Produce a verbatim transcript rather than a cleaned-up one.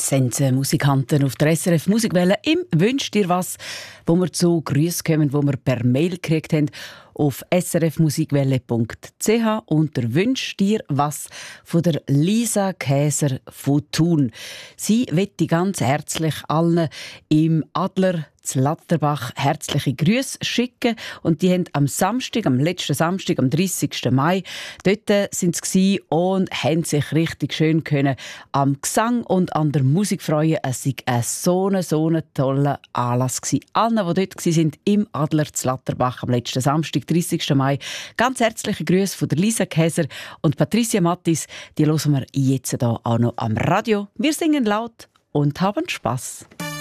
Sense Musikanten auf der S R F Musikwelle im «Wünsch dir was», wo wir zu Grüßen kommen, wo wir per Mail gekriegt haben auf s r f musikwelle punkt c h unter «Wünsch dir was» von der Lisa Käser von Thun. Sie möchte ganz herzlich allen im Adler zu Latterbach herzliche Grüße schicken. Und die haben am Samstag, am letzten Samstag, am dreißigsten Mai, dort sind sie und haben sich richtig schön können am Gesang und an der Musik freuen. Es war ein so ein, so ein toller Anlass gewesen. Allen, die dort waren, im Adler zu Latterbach am letzten Samstag, dreißigsten Mai, ganz herzliche Grüße von der Lisa Käser und Patricia Mattis. Die hören wir jetzt hier auch noch am Radio. Wir singen laut und haben Spass.